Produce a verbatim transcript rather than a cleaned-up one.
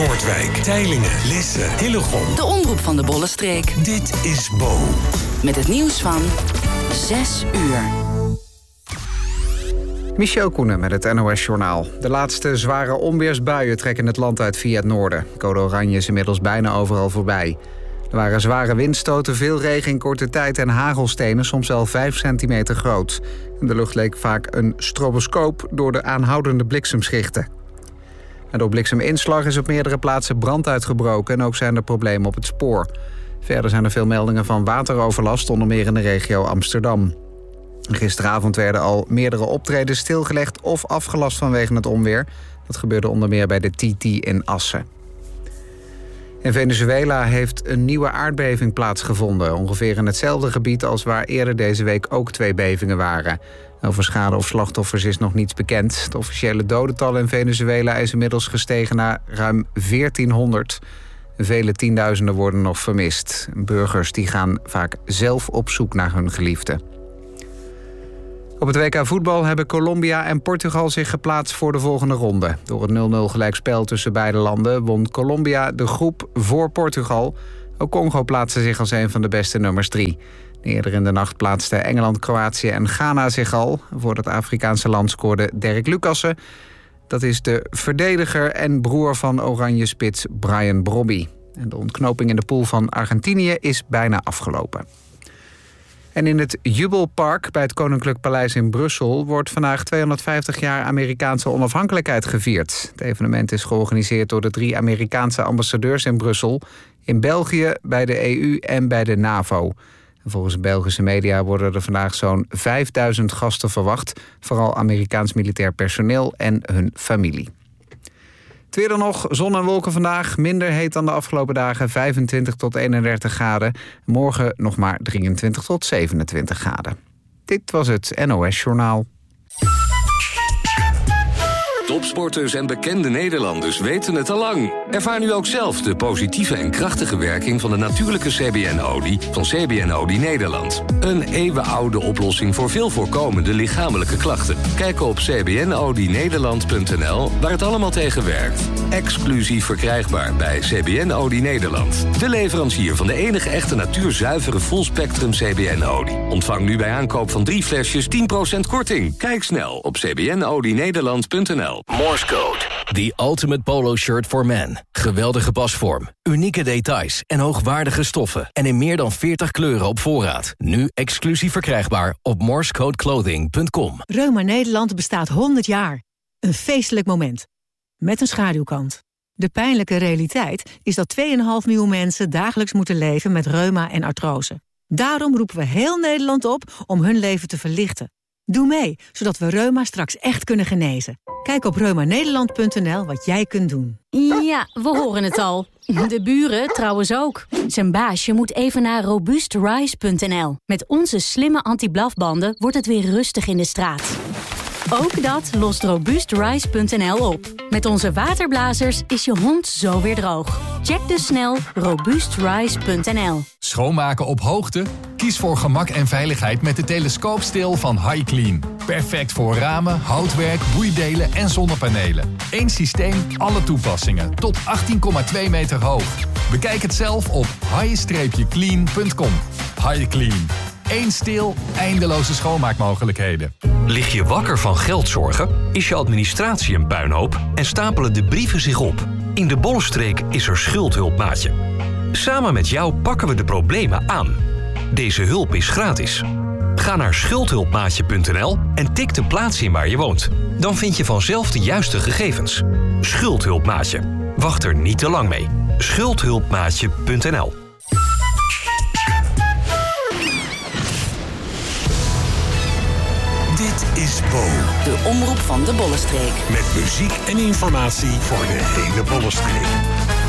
Noordwijk, Teylingen, Lisse, Hillegom. De omroep van de Bollenstreek. Dit is Bo. Met het nieuws van zes uur. Michel Koenen met het N O S-journaal. De laatste zware onweersbuien trekken het land uit via het noorden. Code oranje is inmiddels bijna overal voorbij. Er waren zware windstoten, veel regen in korte tijd en hagelstenen, soms wel vijf centimeter groot. De lucht leek vaak een stroboscoop door de aanhoudende bliksemschichten. En door blikseminslag is op meerdere plaatsen brand uitgebroken en ook zijn er problemen op het spoor. Verder zijn er veel meldingen van wateroverlast, onder meer in de regio Amsterdam. Gisteravond werden al meerdere optredens stilgelegd of afgelast vanwege het onweer. Dat gebeurde onder meer bij de T T in Assen. In Venezuela heeft een nieuwe aardbeving plaatsgevonden. Ongeveer in hetzelfde gebied als waar eerder deze week ook twee bevingen waren. Over schade of slachtoffers is nog niets bekend. Het officiële dodental in Venezuela is inmiddels gestegen naar ruim veertienhonderd. Vele tienduizenden worden nog vermist. Burgers die gaan vaak zelf op zoek naar hun geliefden. Op het W K voetbal hebben Colombia en Portugal zich geplaatst voor de volgende ronde. Door het nul nul gelijkspel tussen beide landen won Colombia de groep voor Portugal. Ook Congo plaatste zich als een van de beste nummers drie. Eerder in de nacht plaatsten Engeland, Kroatië en Ghana zich al. Voor het Afrikaanse land scoorde Derek Lucassen. Dat is de verdediger en broer van oranje spits Brian Brobby. En de ontknoping in de pool van Argentinië is bijna afgelopen. En in het Jubelpark bij het Koninklijk Paleis in Brussel wordt vandaag tweehonderdvijftig jaar Amerikaanse onafhankelijkheid gevierd. Het evenement is georganiseerd door de drie Amerikaanse ambassadeurs in Brussel, in België, bij de E U en bij de NAVO. En volgens Belgische media worden er vandaag zo'n vijfduizend gasten verwacht, vooral Amerikaans militair personeel en hun familie. Het weer dan nog, zon en wolken vandaag. Minder heet dan de afgelopen dagen, vijfentwintig tot eenendertig graden. Morgen nog maar drieëntwintig tot zevenentwintig graden. Dit was het N O S-journaal. Topsporters en bekende Nederlanders weten het al lang. Ervaar nu ook zelf de positieve en krachtige werking van de natuurlijke C B N-olie van C B N-olie Nederland. Een eeuwenoude oplossing voor veel voorkomende lichamelijke klachten. Kijk op c b n olie nederland punt n l waar het allemaal tegen werkt. Exclusief verkrijgbaar bij C B N-olie Nederland. De leverancier van de enige echte natuurzuivere fullspectrum C B N-olie. Ontvang nu bij aankoop van drie flesjes tien procent korting. Kijk snel op c b n olie nederland punt n l. Morse Code. The ultimate polo shirt for men. Geweldige pasvorm, unieke details en hoogwaardige stoffen. En in meer dan veertig kleuren op voorraad. Nu exclusief verkrijgbaar op morsecodeclothing punt com. Reuma Nederland bestaat honderd jaar. Een feestelijk moment. Met een schaduwkant. De pijnlijke realiteit is dat twee komma vijf miljoen mensen dagelijks moeten leven met reuma en artrose. Daarom roepen we heel Nederland op om hun leven te verlichten. Doe mee, zodat we reuma straks echt kunnen genezen. Kijk op reuma nederland punt n l wat jij kunt doen. Ja, we horen het al. De buren trouwens ook. Zijn baasje moet even naar robust rise punt n l. Met onze slimme anti-blafbanden wordt het weer rustig in de straat. Ook dat lost robust rise punt n l op. Met onze waterblazers is je hond zo weer droog. Check dus snel robust rise punt n l. Schoonmaken op hoogte? Kies voor gemak en veiligheid met de telescoopsteel van HiClean. Perfect voor ramen, houtwerk, boeidelen en zonnepanelen. Eén systeem, alle toepassingen. Tot achttien komma twee meter hoog. Bekijk het zelf op hi clean punt com. HiClean. Eén steel, eindeloze schoonmaakmogelijkheden. Lig je wakker van geldzorgen? Is je administratie een puinhoop? En stapelen de brieven zich op? In de Bollenstreek is er Schuldhulpmaatje. Samen met jou pakken we de problemen aan. Deze hulp is gratis. Ga naar schuldhulpmaatje punt n l en tik de plaats in waar je woont. Dan vind je vanzelf de juiste gegevens. Schuldhulpmaatje. Wacht er niet te lang mee. schuldhulpmaatje punt n l. Dit is Bo. De omroep van de Bollenstreek. Met muziek en informatie voor de hele Bollenstreek.